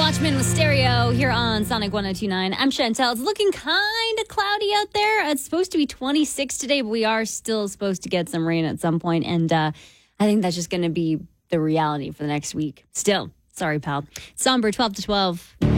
Watchmen with Stereo here on Sonic 102.9. I'm Chantel. It's looking kind of cloudy out there. It's supposed to be 26 today, but we are still supposed to get some rain at some point. And I think that's just going to be the reality for the next week. Still, sorry, pal. Somber 12 to 12.